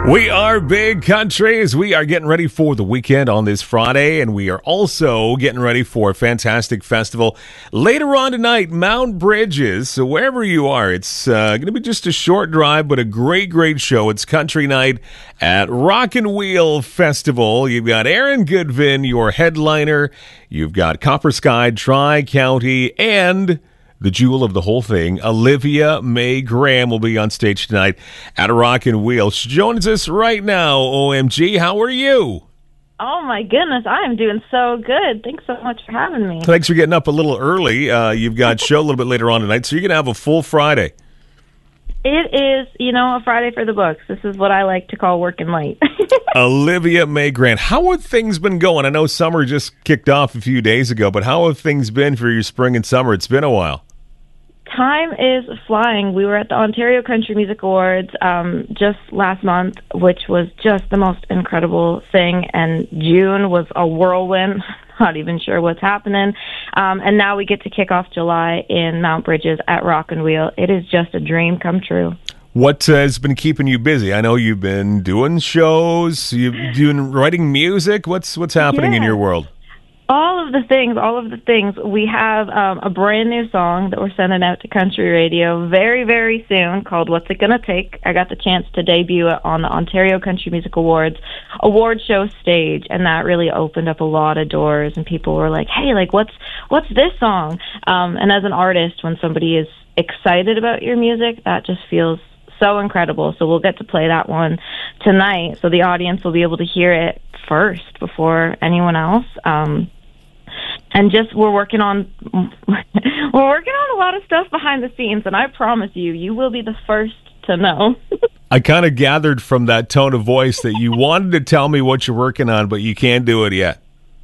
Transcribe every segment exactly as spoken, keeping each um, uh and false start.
We are Big Countries. We are getting ready for the weekend on this Friday, and we are also getting ready for a fantastic festival later on tonight, Mount Bridges. So wherever you are, it's uh, going to be just a short drive, but a great, great show. It's Country Night at Rock and Wheel Festival. You've got Aaron Goodvin, your headliner. You've got Copper Sky, Tri-County, and the jewel of the whole thing, Olivia Mae Graham, will be on stage tonight at a Rock and Wheel. She joins us right now. O M G, how are you? Oh, my goodness. I am doing so good. Thanks so much for having me. Thanks for getting up a little early. Uh, you've got show a little bit later on tonight, so you're going to have a full Friday. It is, you know, a Friday for the books. This is what I like to call working late. Olivia Mae Graham, how have things been going? I know summer just kicked off a few days ago, but how have things been for your spring and summer? It's been a while. Time is flying. We were at the Ontario Country Music Awards um, just last month, which was just the most incredible thing. And June was a whirlwind. Not even sure what's happening. Um, and now we get to kick off July in Mount Bridges at Rock and Wheel. It is just a dream come true. What uh, has been keeping you busy? I know you've been doing shows, you've been writing music. What's what's happening yeah. in your world? All of the things, all of the things. We have um, a brand new song that we're sending out to country radio very, very soon called What's It Gonna Take? I got the chance to debut it on the Ontario Country Music Awards award show stage, and that really opened up a lot of doors, and people were like, hey, like, what's what's this song? Um, and as an artist, when somebody is excited about your music, that just feels so incredible. So we'll get to play that one tonight, so the audience will be able to hear it first before anyone else. Um, and just we're working on we're working on a lot of stuff behind the scenes, and I promise you, you will be the first to know. I kind of gathered from that tone of voice that you wanted to tell me what you're working on, but you can't do it yet.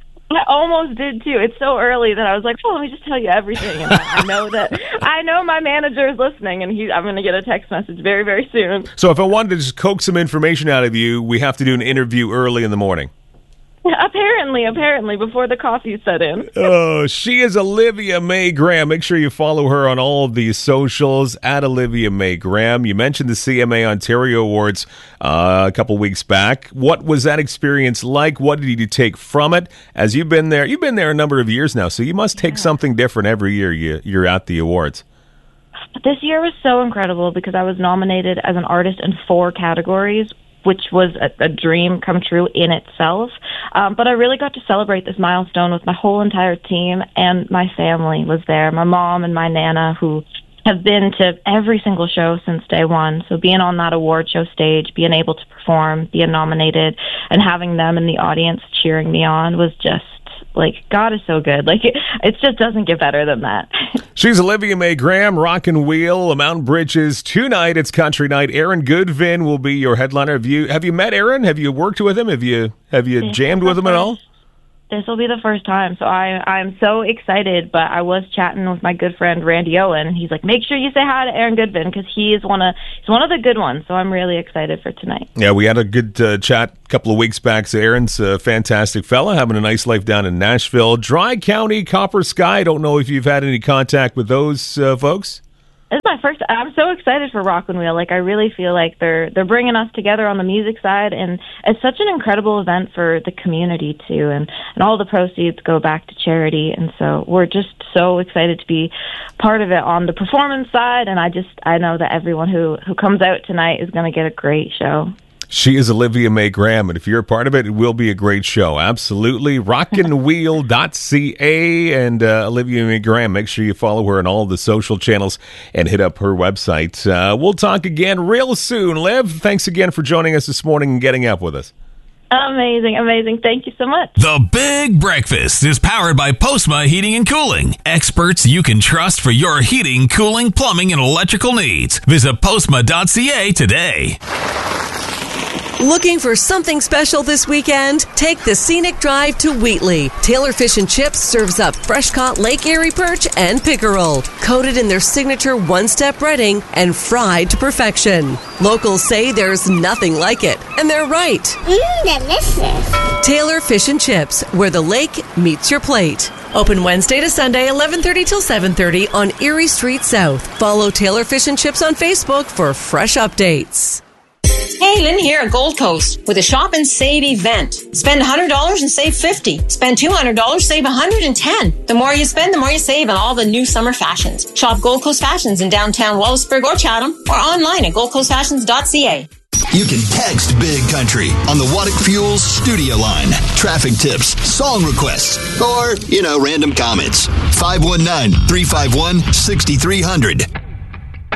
I almost did too. It's so early that I was like, "Oh, let me just tell you everything." And I, I know that I know my manager is listening, and he, I'm going to get a text message very, very soon. So, if I wanted to just coax some information out of you, we have to do an interview early in the morning. Apparently, apparently, before the coffee set in. Oh, she is Olivia Mae Graham. Make sure you follow her on all of the socials at Olivia Mae Graham. You mentioned the C M A Ontario Awards uh, a couple weeks back. What was that experience like? What did you take from it? As you've been there, you've been there a number of years now, so you must take yeah. something different every year you, you're at the awards. This year was so incredible because I was nominated as an artist in four categories, which was a, a dream come true in itself. Um, but I really got to celebrate this milestone with my whole entire team, and my family was there. My mom and my Nana, who have been to every single show since day one. So being on that award show stage, being able to perform, being nominated, and having them in the audience cheering me on was just, like, God is so good. Like, it, it just doesn't get better than that. She's Olivia Mae Graham, Rock and Wheel, Mount Bridges. Tonight, it's Country Night. Aaron Goodvin will be your headliner. Have you have you met Aaron? Have you worked with him? Have you have you this jammed with him at all? This will be the first time, so I, I'm so excited, but I was chatting with my good friend Randy Owen, and he's like, make sure you say hi to Aaron Goodvin, because he is one of, he's one of the good ones, so I'm really excited for tonight. Yeah, we had a good uh, chat a couple of weeks back, so Aaron's a fantastic fella, having a nice life down in Nashville. Tri-County, Copper Sky, I don't know if you've had any contact with those uh, folks? This is my first. I'm so excited for Rock and Wheel. Like, I really feel like they're they're bringing us together on the music side, and it's such an incredible event for the community too. And and all the proceeds go back to charity, and so we're just so excited to be part of it on the performance side. And I just I know that everyone who who comes out tonight is going to get a great show. She is Olivia Mae Graham, and if you're a part of it, it will be a great show. Absolutely. rock and wheel dot c a and uh, Olivia Mae Graham. Make sure you follow her on all the social channels and hit up her website. Uh, we'll talk again real soon. Liv, thanks again for joining us this morning and getting up with us. Amazing, amazing. Thank you so much. The Big Breakfast is powered by Postma Heating and Cooling. Experts you can trust for your heating, cooling, plumbing, and electrical needs. Visit postma dot c a today. Looking for something special this weekend? Take the scenic drive to Wheatley. Taylor Fish and Chips serves up fresh-caught Lake Erie perch and pickerel, coated in their signature one-step breading and fried to perfection. Locals say there's nothing like it, and they're right. Mmm, delicious. Taylor Fish and Chips, where the lake meets your plate. Open Wednesday to Sunday, eleven thirty till seven thirty on Erie Street South. Follow Taylor Fish and Chips on Facebook for fresh updates. Hey, Lynn here at Gold Coast with a shop and save event. Spend one hundred dollars and save fifty dollars. Spend two hundred dollars, save one hundred ten dollars. The more you spend, the more you save on all the new summer fashions. Shop Gold Coast Fashions in downtown Wallaceburg or Chatham or online at gold coast fashions dot c a. You can text Big Country on the Waddick Fuels studio line. Traffic tips, song requests, or, you know, random comments. five one nine, three five one, six three zero zero.